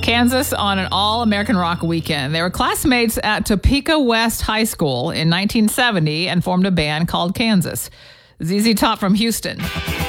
Kansas on an all-American rock weekend. They were classmates at Topeka West High School in 1970 and formed a band called Kansas. ZZ Top from Houston.